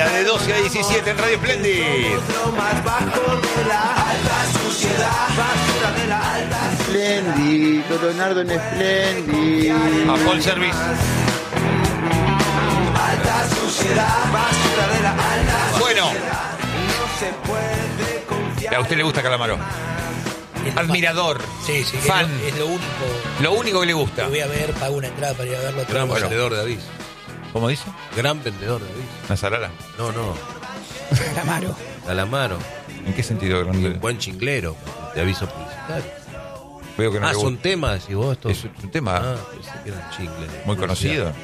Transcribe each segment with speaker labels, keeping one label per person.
Speaker 1: día de 12 a 17 en Radio Splendid.
Speaker 2: Splendid, Leonardo en Splendid.
Speaker 1: A Paul Service. Bueno. ¿A usted le gusta Calamaro? Admirador,
Speaker 3: sí,
Speaker 1: fan.
Speaker 3: Es lo único.
Speaker 1: Lo único que le gusta.
Speaker 3: Lo voy a ver, pago una entrada para ir a verlo.
Speaker 4: Gran vendedor de aviso.
Speaker 1: ¿Cómo dice?
Speaker 4: Gran vendedor de aviso.
Speaker 1: Nazarala.
Speaker 4: No.
Speaker 3: Calamaro.
Speaker 4: Calamaro.
Speaker 1: ¿En qué sentido?
Speaker 4: Y un buen chinglero de aviso publicitario.
Speaker 1: Veo que no le
Speaker 4: son
Speaker 1: gusta.
Speaker 4: temas, decís vos.
Speaker 1: Es un tema
Speaker 4: Pensé que eran chingles.
Speaker 1: muy conocido.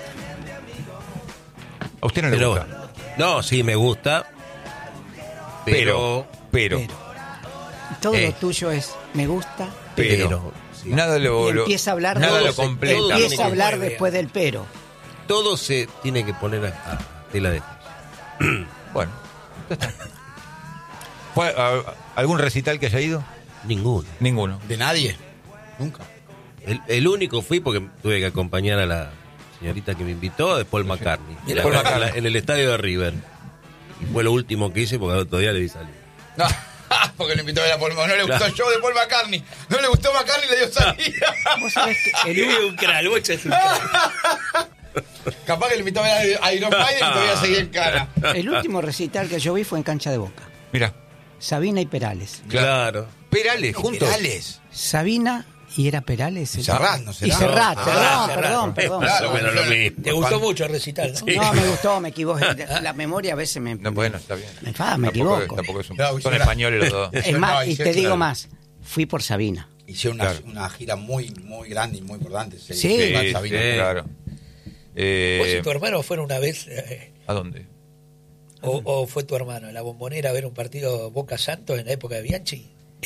Speaker 1: ¿A usted no le
Speaker 4: Pero,
Speaker 1: gusta?
Speaker 4: no, sí me gusta. Pero.
Speaker 5: Todo lo tuyo es me gusta.
Speaker 4: Sí.
Speaker 1: Nada lo,
Speaker 5: Y empieza a hablar
Speaker 1: nada
Speaker 5: de-
Speaker 1: lo completa.
Speaker 5: Empieza a hablar
Speaker 3: Muy bien.
Speaker 5: después del pero.
Speaker 4: Todo se tiene que poner a tela de juicio.
Speaker 1: Bueno, ya está. ¿Fue algún recital que haya ido?
Speaker 4: Ninguno.
Speaker 1: Ninguno.
Speaker 6: ¿De nadie? Nunca.
Speaker 4: El único fui porque tuve que acompañar a la señorita que me invitó, de Paul McCartney.
Speaker 1: Paul McCartney.
Speaker 4: En el estadio de River. Y fue lo último que hice porque al otro día le vi salir.
Speaker 6: No, porque le invitó a ver a Paul McCartney. No le gustó el show de Paul McCartney. No le gustó McCartney y le dio salida.
Speaker 5: Vos sabés que
Speaker 3: Es un crack, el Bocha es un crack.
Speaker 6: Capaz que le invitó a ver a Iron Maiden y todavía seguía en cara.
Speaker 5: el último recital que yo vi fue en Cancha de Boca.
Speaker 1: Mira,
Speaker 5: Sabina y Perales.
Speaker 4: Claro.
Speaker 1: Perales, juntos.
Speaker 6: Perales.
Speaker 5: Sabina y era Perales.
Speaker 6: Y Serrat, ¿no será?
Speaker 5: Y Serrat,
Speaker 3: Serrat.
Speaker 5: perdón.
Speaker 6: Claro,
Speaker 4: Bueno, lo mismo.
Speaker 3: Te gustó mucho el recital, ¿no?
Speaker 5: No, me gustó, me equivoqué. La memoria a veces me...
Speaker 1: No, bueno, está bien.
Speaker 5: Me enfada, me
Speaker 1: Tampoco-
Speaker 5: equivoco.
Speaker 1: Tampoco es un...
Speaker 6: Claro,
Speaker 1: Son
Speaker 6: hicieron-
Speaker 1: españoles los dos.
Speaker 5: Es más,
Speaker 6: No,
Speaker 5: y
Speaker 6: hicieron-
Speaker 5: te digo
Speaker 6: claro.
Speaker 5: más, fui por Sabina.
Speaker 6: Hicieron
Speaker 1: Claro.
Speaker 6: una gira muy grande y muy importante.
Speaker 5: Sí.
Speaker 1: Sí,
Speaker 6: Sabina.
Speaker 1: sí, claro.
Speaker 3: ¿Vos y tu hermano fueron una vez,
Speaker 1: ¿A dónde?
Speaker 3: o fue tu hermano, en la Bombonera a ver un partido Boca Santos en la época de Bianchi?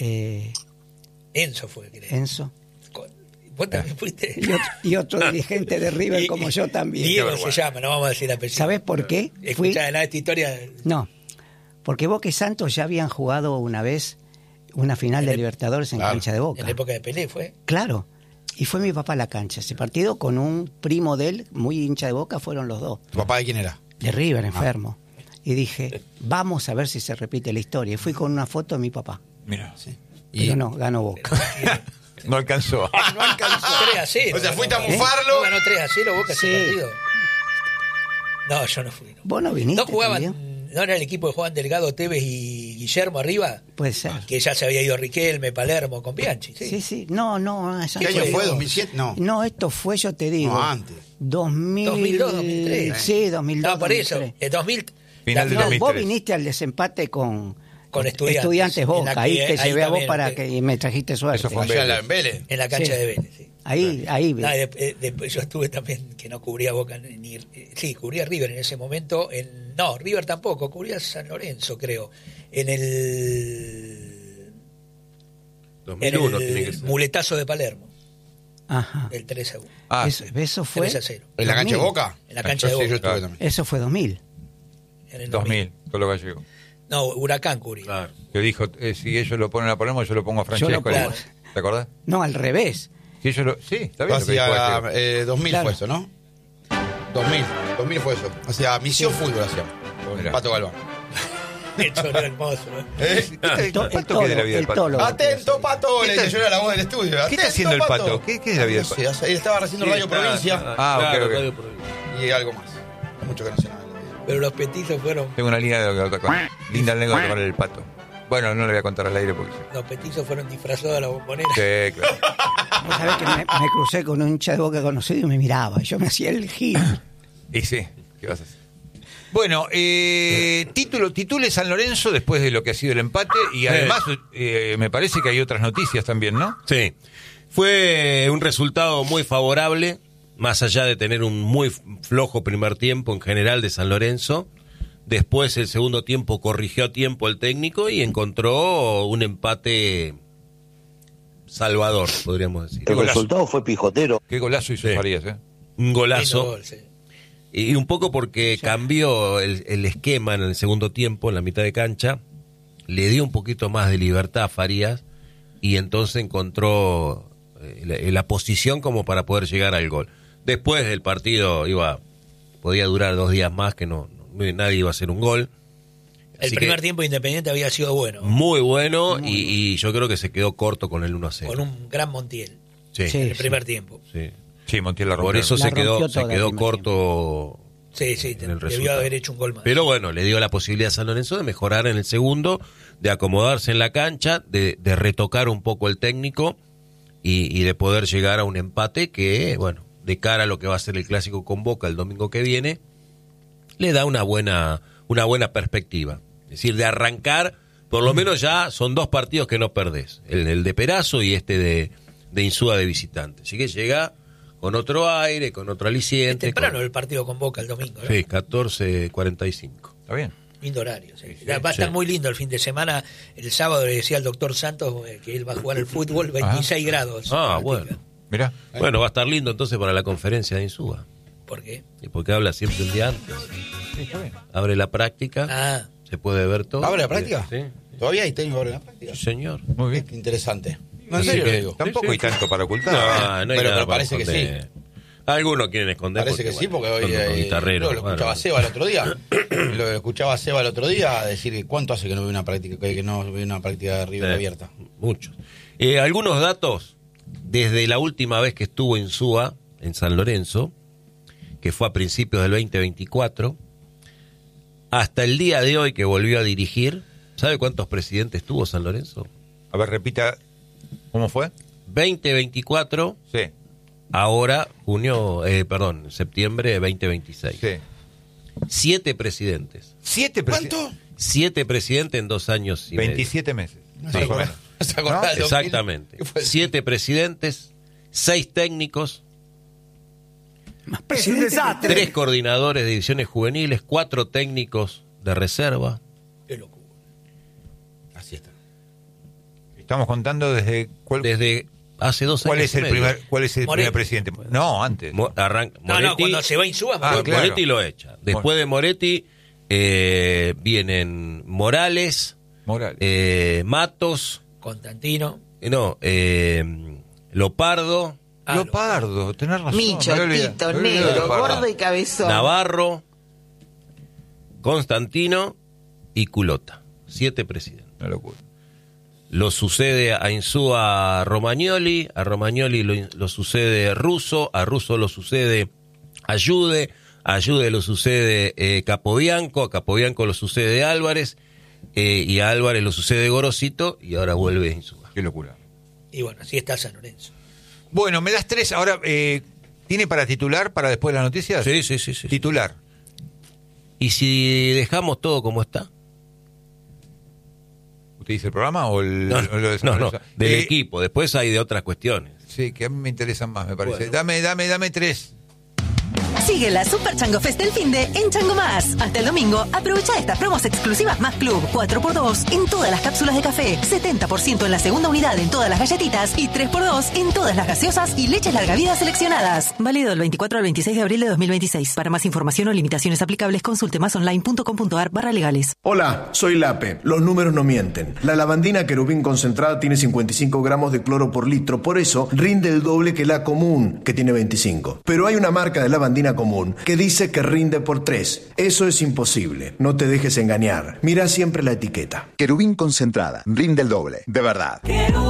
Speaker 3: Enzo fue, creo.
Speaker 5: Enzo.
Speaker 3: Vos también fuiste.
Speaker 5: Y otro dirigente de River como yo también.
Speaker 3: Diego se llama, no vamos a decir apellido.
Speaker 5: ¿Sabés por qué?
Speaker 3: Escuchá, esta historia.
Speaker 5: No, porque Boca y Santos ya habían jugado una vez una final de Libertadores en
Speaker 6: Claro.
Speaker 5: Cancha de Boca.
Speaker 3: En la época de Pelé fue.
Speaker 5: Claro. Y fue mi papá a la cancha. Ese partido con un primo de él, muy hincha de Boca, fueron los dos.
Speaker 6: ¿Tu papá de quién era?
Speaker 5: De River, enfermo. Y dije, vamos a ver si se repite la historia. Y fui con una foto de mi papá.
Speaker 1: Mira.
Speaker 6: Sí.
Speaker 5: Pero no, ganó Boca.
Speaker 1: No alcanzó.
Speaker 3: No alcanzó 3-0.
Speaker 6: O sea, fuiste a
Speaker 3: ¿no?
Speaker 6: mufarlo.
Speaker 3: ¿No ganó 3-0 Boca
Speaker 5: Sí.
Speaker 3: ese partido? No, yo no fui. No,
Speaker 5: ¿Vos no viniste
Speaker 3: ¿No jugaban,
Speaker 5: también?
Speaker 3: no era el equipo de Juan Delgado, Tevez y Guillermo arriba?
Speaker 5: Puede ser.
Speaker 3: Que ya se había ido Riquelme, Palermo, con Bianchi. Sí.
Speaker 5: Sí. No.
Speaker 6: ¿Qué año fue? ¿2007? No.
Speaker 5: No, esto fue, yo te digo.
Speaker 6: No, antes.
Speaker 3: 2002, 2003.
Speaker 5: Sí, 2002.
Speaker 3: No, por eso.
Speaker 5: 2003.
Speaker 3: 2000.
Speaker 1: Final del
Speaker 5: No,
Speaker 1: 2003.
Speaker 5: vos viniste al desempate con
Speaker 3: Estudiantes. En
Speaker 5: Boca.
Speaker 3: la
Speaker 5: Ahí
Speaker 3: que-
Speaker 5: te
Speaker 3: ahí
Speaker 5: llevé a vos
Speaker 3: también,
Speaker 5: para
Speaker 3: sí.
Speaker 5: que me trajiste suerte.
Speaker 1: Eso fue en
Speaker 6: Allá en Vélez.
Speaker 3: En la cancha
Speaker 5: Sí.
Speaker 3: de Vélez, sí.
Speaker 5: Ahí.
Speaker 3: No, yo estuve también, que no cubría Boca, sí, cubría River en ese momento. No, River tampoco, cubría San Lorenzo, creo. En el
Speaker 4: 2001 tiene que ser.
Speaker 3: muletazo de Palermo,
Speaker 5: Ajá.
Speaker 3: el 3-1.
Speaker 1: Ah,
Speaker 5: Eso fue.
Speaker 3: 3-0.
Speaker 6: ¿En la cancha de
Speaker 5: 2000.
Speaker 6: Boca?
Speaker 3: En la cancha de
Speaker 6: Sí,
Speaker 3: Boca.
Speaker 6: yo estuve
Speaker 1: Claro.
Speaker 6: también.
Speaker 5: Eso fue 2000.
Speaker 3: En el
Speaker 1: 2000, con los gallegos.
Speaker 3: No, Huracán cubría.
Speaker 4: Claro.
Speaker 1: Que dijo, si ellos lo ponen a Palermo, yo lo pongo a
Speaker 5: Yo lo
Speaker 1: Francesco.
Speaker 5: pongo.
Speaker 1: ¿Te acordás?
Speaker 5: No, al revés.
Speaker 1: Si ellos lo... Sí, está bien. lo que dijo
Speaker 6: Hacia
Speaker 1: Gallego.
Speaker 6: 2000
Speaker 5: Claro.
Speaker 6: fue eso, ¿no? 2000 fue eso. O sea, Misión Fútbol hacíamos. Con
Speaker 1: Mirá.
Speaker 6: Pato Galván.
Speaker 3: Eso era hermoso.
Speaker 6: ¿Eh?
Speaker 5: El
Speaker 1: ¿Pato qué de la vida del Pato?
Speaker 5: tólogo.
Speaker 6: Atento, Pato. Le
Speaker 1: ¿Qué
Speaker 6: dije, yo era la voz del estudio.
Speaker 1: ¿Qué está
Speaker 6: Atento,
Speaker 1: haciendo el Pato? ¿Qué es la vida del
Speaker 6: No sé, él estaba haciendo Radio Provincia
Speaker 1: Ah, ok.
Speaker 4: Radio Provincia.
Speaker 6: y algo más. Mucho que no sé nada de la vida.
Speaker 3: Pero los petizos fueron
Speaker 1: Tengo una línea linda anécdota con el Pato. Bueno, no le voy a contar al aire porque...
Speaker 3: disfrazados de la Bombonera.
Speaker 1: Sí, claro.
Speaker 5: Vos sabés que me crucé con un hincha de Boca conocido y me miraba. Y yo me hacía el gil.
Speaker 1: Y sí, ¿qué vas a hacer? Bueno, titule San Lorenzo después de lo que ha sido el empate y además me parece que hay otras noticias también, ¿no?
Speaker 4: Sí, fue un resultado muy favorable, más allá de tener un muy flojo primer tiempo en general de San Lorenzo. Después el segundo tiempo corrigió a tiempo el técnico y encontró un empate salvador, podríamos decir.
Speaker 1: Qué
Speaker 2: El
Speaker 1: golazo.
Speaker 2: resultado fue pijotero.
Speaker 1: Qué golazo hizo
Speaker 4: Sí.
Speaker 1: Farías, ¿eh?
Speaker 4: Un
Speaker 3: Lindo
Speaker 4: golazo.
Speaker 3: gol, sí.
Speaker 4: Y un poco porque cambió el esquema en el segundo tiempo, en la mitad de cancha, le dio un poquito más de libertad a Farías y entonces encontró la posición como para poder llegar al gol. Después del partido podía durar 2 días más que no nadie iba a hacer un gol.
Speaker 3: El
Speaker 4: Así
Speaker 3: primer
Speaker 4: que,
Speaker 3: tiempo Independiente había sido bueno,
Speaker 4: muy bueno, y yo creo que se quedó corto con el 1-0.
Speaker 3: con un gran Montiel
Speaker 4: Sí,
Speaker 5: Sí.
Speaker 3: en el primer tiempo.
Speaker 4: sí.
Speaker 1: Sí, Montiel la rompió.
Speaker 4: Por eso
Speaker 5: La
Speaker 4: se quedó
Speaker 5: rompió toda el primer
Speaker 4: corto
Speaker 3: Sí,
Speaker 4: en el
Speaker 3: debió
Speaker 4: resultado.
Speaker 3: haber hecho un gol más.
Speaker 4: Pero bueno, le dio la posibilidad a San Lorenzo de mejorar en el segundo, de acomodarse en la cancha, de retocar un poco el técnico y de poder llegar a un empate que, bueno, de cara a lo que va a ser el clásico con Boca el domingo que viene, le da una buena perspectiva. Es decir, de arrancar, por lo menos ya son 2 partidos que no perdés, el de Perazo y este de Insúa de visitante. Así que llega con otro aire, con otro
Speaker 3: Es
Speaker 4: aliciente.
Speaker 3: temprano el partido con Boca el domingo, ¿no?
Speaker 4: Sí, 14:45.
Speaker 1: Está bien.
Speaker 3: Lindo horario. Sí. Va a estar muy lindo el fin de semana. El sábado le decía al doctor Santos que él va a jugar al fútbol, 26 grados.
Speaker 4: Ah,
Speaker 3: Práctica.
Speaker 4: bueno.
Speaker 1: Mirá.
Speaker 4: Bueno, va a estar lindo entonces para la conferencia de Insúa.
Speaker 3: ¿Por qué?
Speaker 4: Y porque habla siempre un día antes.
Speaker 1: Sí, está bien.
Speaker 4: Abre la práctica,
Speaker 3: Ah,
Speaker 4: se puede ver todo.
Speaker 6: ¿Abre la práctica?
Speaker 4: Sí,
Speaker 6: ¿Todavía hay técnico abre la práctica?
Speaker 4: sí, señor.
Speaker 1: Muy bien.
Speaker 6: Qué interesante. No, en
Speaker 4: Así
Speaker 6: serio
Speaker 4: que-
Speaker 6: lo digo.
Speaker 1: Tampoco hay tanto para ocultar.
Speaker 4: No hay
Speaker 6: Pero
Speaker 4: nada para
Speaker 6: parece que
Speaker 4: esconder. Algunos quieren esconder.
Speaker 6: Parece que sí, porque
Speaker 4: bueno,
Speaker 6: hoy
Speaker 4: son unos guitarreros.
Speaker 6: lo escuchaba Seba el otro día. Lo escuchaba Seba el otro día decir que cuánto hace que no ve una práctica, que no ve una práctica de River abierta.
Speaker 4: Muchos. Algunos datos desde la última vez que estuvo Insúa en San Lorenzo, que fue a principios del 2024, hasta el día de hoy que volvió a dirigir. ¿Sabe cuántos presidentes tuvo San Lorenzo?
Speaker 1: A ver, repita. ¿Cómo fue?
Speaker 4: 2024,
Speaker 1: Sí.
Speaker 4: ahora septiembre de 2026.
Speaker 1: Sí.
Speaker 4: 7 presidentes.
Speaker 1: 7
Speaker 6: ¿Cuánto?
Speaker 4: 7 presidentes en 2 años y
Speaker 1: 27 meses.
Speaker 6: No
Speaker 1: Más
Speaker 6: se
Speaker 1: o
Speaker 6: acordaba-
Speaker 1: menos.
Speaker 6: no se acordaba del 2000.
Speaker 4: Exactamente.
Speaker 6: ¿Qué fue?
Speaker 4: 7 presidentes, 6 técnicos,
Speaker 5: Es un desastre.
Speaker 4: 3 coordinadores de divisiones juveniles, 4 técnicos de reserva.
Speaker 3: qué locura.
Speaker 6: Así está.
Speaker 1: Estamos contando desde
Speaker 4: Desde hace 2
Speaker 1: ¿Cuál
Speaker 4: años.
Speaker 1: es el
Speaker 4: y medio.
Speaker 1: primer
Speaker 3: Moretti.
Speaker 1: presidente? No, antes.
Speaker 3: No, cuando se va Insúa,
Speaker 1: Ah, claro.
Speaker 4: Moretti lo echa. Después de Moretti vienen Morales,
Speaker 1: Morales.
Speaker 4: Matos,
Speaker 3: Constantino.
Speaker 4: Lopardo,
Speaker 3: Ah,
Speaker 1: Leopardo, tenés razón.
Speaker 7: Micho,
Speaker 1: me había olvidado.
Speaker 7: Tito,
Speaker 1: Me había olvidado de
Speaker 7: negro,
Speaker 1: Leopardo.
Speaker 7: gordo y cabezón.
Speaker 4: Navarro, Constantino y Culota. 7 presidentes.
Speaker 1: Una locura.
Speaker 4: Lo sucede a Insúa Romagnoli lo sucede Russo, a Russo lo sucede Ayude lo sucede Capobianco, a Capobianco lo sucede Álvarez, y a Álvarez lo sucede Gorosito, y ahora vuelve Insúa.
Speaker 1: Qué locura.
Speaker 3: Y bueno, así está San Lorenzo.
Speaker 1: Bueno, me das 3. Ahora, ¿tiene para titular para después de las noticias?
Speaker 4: Sí.
Speaker 1: Titular.
Speaker 4: ¿Y si dejamos todo como está?
Speaker 1: ¿Usted dice el programa o el,
Speaker 4: No,
Speaker 1: o lo de San
Speaker 4: no,
Speaker 1: Lorenzo?
Speaker 4: del equipo. Después hay de otras cuestiones.
Speaker 1: Sí, que a mí me interesan más, me parece.
Speaker 4: Bueno.
Speaker 1: Dame 3.
Speaker 8: Sigue la Super Chango Fest del finde en Chango Más. Hasta el domingo, aprovecha estas promos exclusivas más Club. 4x2 en todas las cápsulas de café, 70% en la segunda unidad en todas las galletitas y 3x2 en todas las gaseosas y leches larga vida seleccionadas. Válido del 24 al 26 de abril de 2026. Para más información o limitaciones aplicables, consulte masonline.com.ar/legales.
Speaker 9: Hola, soy Lape. Los números no mienten. La lavandina querubín concentrada tiene 55 gramos de cloro por litro, por eso rinde el doble que la común, que tiene 25. Pero hay una marca de lavandina común que dice que rinde por 3. Eso es imposible. No te dejes engañar. Mira siempre la etiqueta.
Speaker 10: Querubín concentrada. Rinde el doble. De verdad.